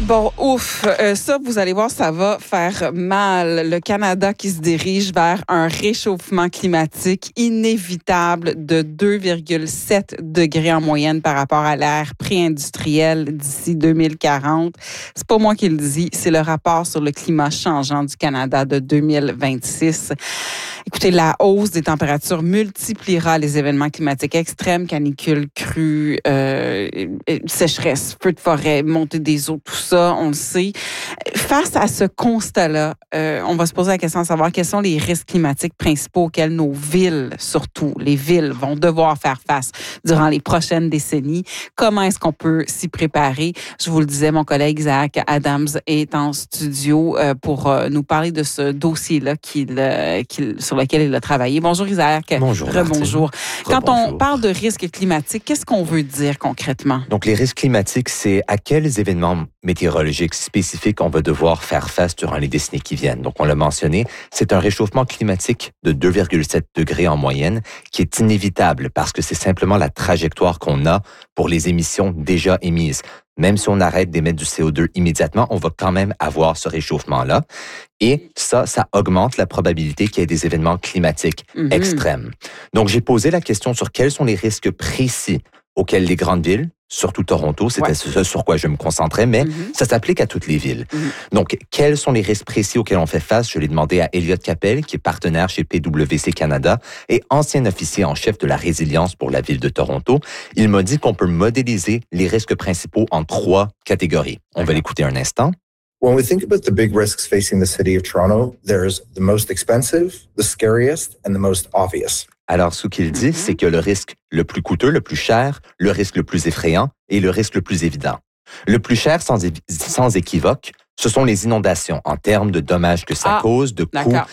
Bon, ouf, ça, vous allez voir, ça va faire mal. Le Canada qui se dirige vers un réchauffement climatique inévitable de 2,7 degrés en moyenne par rapport à l'ère pré-industrielle d'ici 2040. C'est pas moi qui le dis, c'est le rapport sur le climat changeant du Canada de 2026. Écoutez, la hausse des températures multipliera les événements climatiques extrêmes, canicules, crues, sécheresse, feux de forêt, montée des eaux, tout ça, on le sait. Face à ce constat-là, on va se poser la question de savoir quels sont les risques climatiques principaux auxquels nos villes, surtout les villes, vont devoir faire face durant les prochaines décennies. Comment est-ce qu'on peut s'y préparer? Je vous le disais, mon collègue Isaac Adams est en studio pour nous parler de ce dossier-là sur lequel il a travaillé. Bonjour Isaac. Bonjour. Rebonjour. Quand on parle de risques climatiques, qu'est-ce qu'on veut dire concrètement? Donc, les risques climatiques, c'est à quels événements météorologiques spécifiques on va devoir faire face durant les décennies qui viennent. Donc, on l'a mentionné, c'est un réchauffement climatique de 2,7 degrés en moyenne qui est inévitable parce que c'est simplement la trajectoire qu'on a pour les émissions déjà émises. Même si on arrête d'émettre du CO2 immédiatement, on va quand même avoir ce réchauffement-là. Et ça augmente la probabilité qu'il y ait des événements climatiques extrêmes. Donc, j'ai posé la question sur quels sont les risques précis auxquels les grandes villes, surtout Toronto, c'était ce sur quoi je me concentrais, mais ça s'applique à toutes les villes. Donc, quels sont les risques précis auxquels on fait face? Je l'ai demandé à Elliott Capel, qui est partenaire chez PwC Canada et ancien officier en chef de la résilience pour la ville de Toronto. Il m'a dit qu'on peut modéliser les risques principaux en 3 catégories. On va l'écouter un instant. When we think about the big risks facing the city of Toronto, there's the most expensive, the scariest, and the most obvious. Alors, ce qu'il dit, c'est que le risque le plus coûteux, le plus cher, le risque le plus effrayant et le risque le plus évident. Le plus cher, sans équivoque, ce sont les inondations en termes de dommages que ça cause, de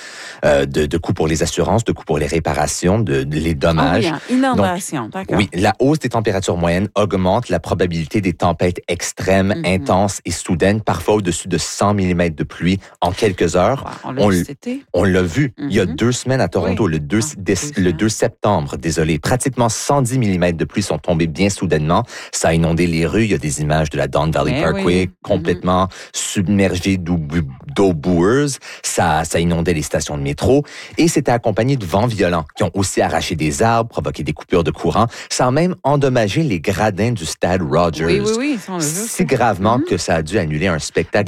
coûts pour les assurances, de coûts pour les réparations, les dommages. Ah oui, inondations, d'accord. Oui, la hausse des températures moyennes augmente la probabilité des tempêtes extrêmes, intenses et soudaines, parfois au-dessus de 100 mm de pluie en quelques heures. Wow, on l'a vu il y a 2 semaines à Toronto, le 2 septembre, pratiquement 110 mm de pluie sont tombés bien soudainement. Ça a inondé les rues. Il y a des images de la Don Valley Parkway complètement submergée d'eau boueuse. Ça inondait les stations de métro et c'était accompagné de vents violents qui ont aussi arraché des arbres, provoqué des coupures de courant. Ça a même endommagé les gradins du stade Rogers. Oui, ça on l'a vu. Si gravement que ça a dû annuler un spectacle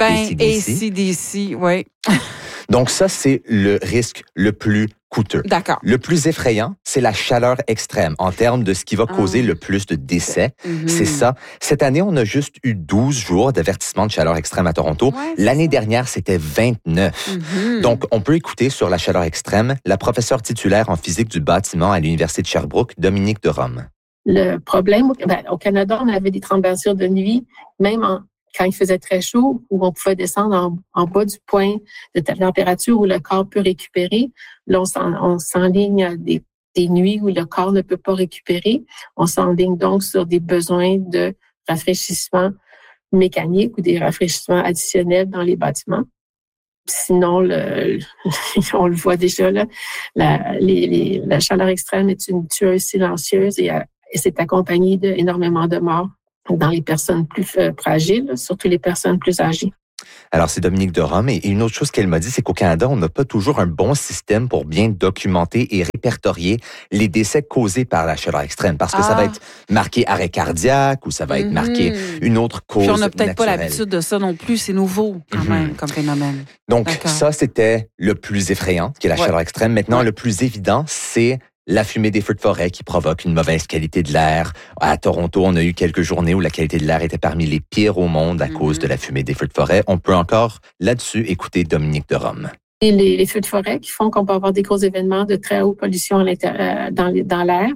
AC/DC, oui. Donc ça, c'est le risque le plus coûteux. D'accord. Le plus effrayant, c'est la chaleur extrême en termes de ce qui va causer le plus de décès. C'est ça. Cette année, on a juste eu 12 jours d'avertissement de chaleur extrême à Toronto. L'année dernière, c'était 29. Donc, on peut écouter sur la chaleur extrême la professeure titulaire en physique du bâtiment à l'Université de Sherbrooke, Dominique de Rome. Le problème, au Canada, on avait des températures de nuit, même quand il faisait très chaud, où on pouvait descendre en bas du point de température où le corps peut récupérer. Là, on s'enligne à des nuits où le corps ne peut pas récupérer. On s'enligne donc sur des besoins de rafraîchissement mécanique ou des rafraîchissements additionnels dans les bâtiments. Sinon, on le voit déjà, là, la chaleur extrême est une tueuse silencieuse et c'est accompagné d'énormément de morts dans les personnes plus fragiles, surtout les personnes plus âgées. Alors, c'est Dominique de Rome. Et une autre chose qu'elle m'a dit, c'est qu'au Canada, on n'a pas toujours un bon système pour bien documenter et répertorier les décès causés par la chaleur extrême. Parce que ça va être marqué arrêt cardiaque ou ça va être marqué une autre cause naturelle. Puis on n'a peut-être naturelle. pas l'habitude de ça non plus. C'est nouveau quand même comme phénomène. Donc, ça, c'était le plus effrayant, qui est la chaleur extrême. Maintenant, le plus évident, c'est la fumée des feux de forêt qui provoque une mauvaise qualité de l'air. À Toronto, on a eu quelques journées où la qualité de l'air était parmi les pires au monde à cause de la fumée des feux de forêt. On peut encore, là-dessus, écouter Dominique de Rome. Et les feux de forêt qui font qu'on peut avoir des gros événements de très haute pollution dans l'air,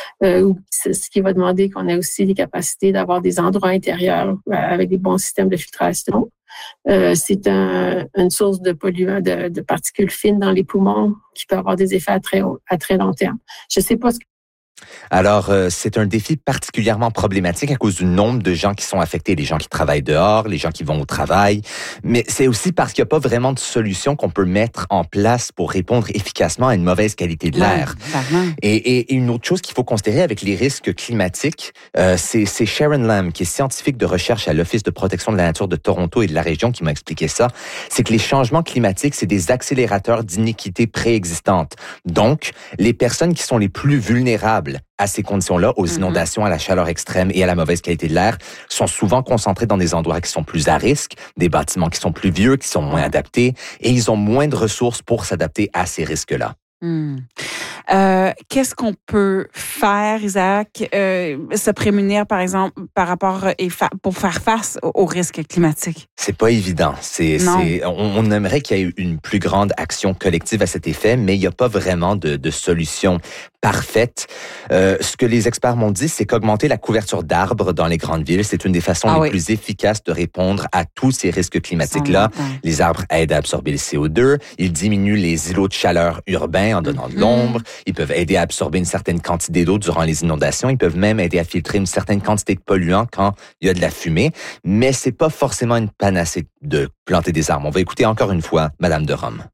ce qui va demander qu'on ait aussi les capacités d'avoir des endroits intérieurs avec des bons systèmes de filtration. C'est une source de polluants, de particules fines dans les poumons qui peut avoir des effets à très long terme. Je sais pas Alors, c'est un défi particulièrement problématique à cause du nombre de gens qui sont affectés, les gens qui travaillent dehors, les gens qui vont au travail, mais c'est aussi parce qu'il n'y a pas vraiment de solution qu'on peut mettre en place pour répondre efficacement à une mauvaise qualité de l'air. Et une autre chose qu'il faut considérer avec les risques climatiques, c'est Sharon Lamb, qui est scientifique de recherche à l'Office de protection de la nature de Toronto et de la région, qui m'a expliqué ça, c'est que les changements climatiques, c'est des accélérateurs d'iniquités préexistantes. Donc, les personnes qui sont les plus vulnérables à ces conditions-là, aux inondations, à la chaleur extrême et à la mauvaise qualité de l'air, sont souvent concentrés dans des endroits qui sont plus à risque, des bâtiments qui sont plus vieux, qui sont moins adaptés, et ils ont moins de ressources pour s'adapter à ces risques-là. Qu'est-ce qu'on peut faire, Isaac, se prémunir, par exemple, par rapport pour faire face aux risques climatiques? C'est pas évident. On aimerait qu'il y ait une plus grande action collective à cet effet, mais il n'y a pas vraiment de solution parfaite. Ce que les experts m'ont dit, c'est qu'augmenter la couverture d'arbres dans les grandes villes, c'est une des façons les plus efficaces de répondre à tous ces risques climatiques-là. Les arbres aident à absorber le CO2, ils diminuent les îlots de chaleur urbains en donnant de l'ombre, ils peuvent aider à absorber une certaine quantité d'eau durant les inondations, ils peuvent même aider à filtrer une certaine quantité de polluants quand il y a de la fumée, mais c'est pas forcément une panacée de planter des arbres. On va écouter encore une fois Madame de Rome.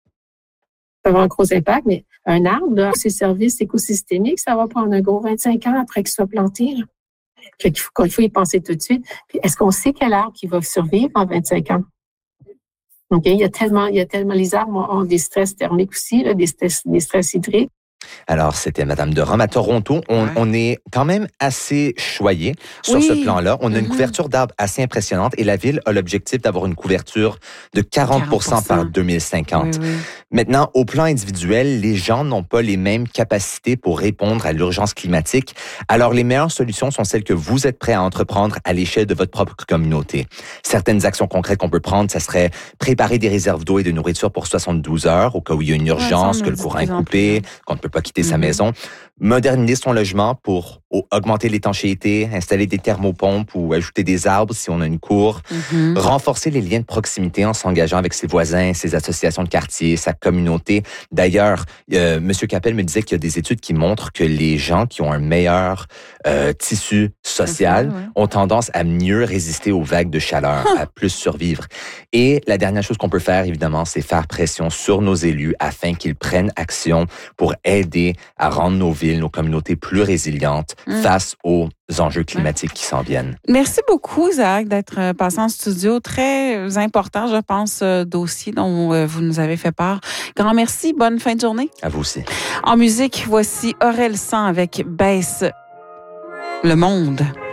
Ça va avoir un gros impact, mais un arbre, là, ses services écosystémiques, ça va prendre un gros 25 ans après qu'il soit planté. Il faut y penser tout de suite. Puis, est-ce qu'on sait quel arbre qui va survivre en 25 ans? Donc, il y a tellement, les arbres ont des stress thermiques aussi, là, des stress hydriques. Alors, c'était Madame de Rome. À Toronto, on est quand même assez choyé sur ce plan-là. On a une couverture d'arbres assez impressionnante et la ville a l'objectif d'avoir une couverture de 40% par 2050. Maintenant, au plan individuel, les gens n'ont pas les mêmes capacités pour répondre à l'urgence climatique. Alors, les meilleures solutions sont celles que vous êtes prêts à entreprendre à l'échelle de votre propre communauté. Certaines actions concrètes qu'on peut prendre, ça serait préparer des réserves d'eau et de nourriture pour 72 heures au cas où il y a une urgence, que le courant est coupé, qu'on ne peut pas quitter sa maison. Moderniser son logement pour augmenter l'étanchéité, installer des thermopompes ou ajouter des arbres si on a une cour. Renforcer les liens de proximité en s'engageant avec ses voisins, ses associations de quartier, sa communauté. D'ailleurs, M. Capel me disait qu'il y a des études qui montrent que les gens qui ont un meilleur tissu social ont tendance à mieux résister aux vagues de chaleur, à plus survivre. Et la dernière chose qu'on peut faire, évidemment, c'est faire pression sur nos élus afin qu'ils prennent action pour aider à rendre nos villes, nos communautés plus résilientes face aux enjeux climatiques qui s'en viennent. Merci beaucoup, Isaac, d'être passé en studio. Très important, je pense, dossier dont vous nous avez fait part. Grand merci. Bonne fin de journée. À vous aussi. En musique, voici Aurel San avec Baisse le monde.